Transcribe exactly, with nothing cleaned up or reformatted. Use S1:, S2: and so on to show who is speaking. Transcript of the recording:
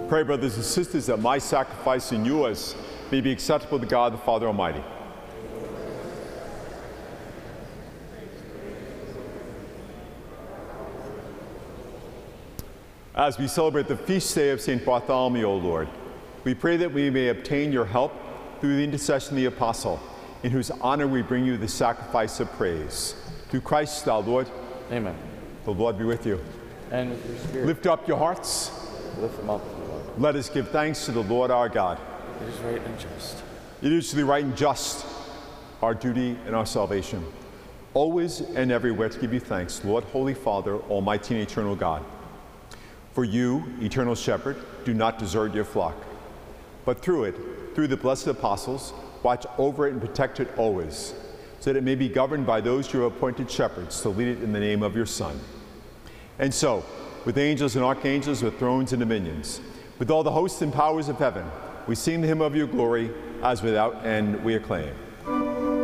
S1: Pray, brothers and sisters, that my sacrifice and yours may be acceptable to God the Father Almighty. As we celebrate the feast day of Saint Bartholomew, O Lord, we pray that we may obtain your help through the intercession of the Apostle, in whose honor we bring you the sacrifice of praise. Through Christ our Lord.
S2: Amen.
S1: The Lord be with you.
S2: And with your spirit.
S1: Lift up your hearts.
S2: Lift them up, Lord.
S1: Let us give thanks to the Lord our God.
S2: It is right and just.
S1: It is truly right and just, our duty and our salvation, always and everywhere to give you thanks, Lord, Holy Father, Almighty and eternal God. For you, eternal shepherd, do not desert your flock, but through it, through the blessed apostles, watch over it and protect it always, so that it may be governed by those you have appointed shepherds to lead it in the name of your Son. And so, with angels and archangels, with thrones and dominions, with all the hosts and powers of heaven, we sing the hymn of your glory, as without end we acclaim.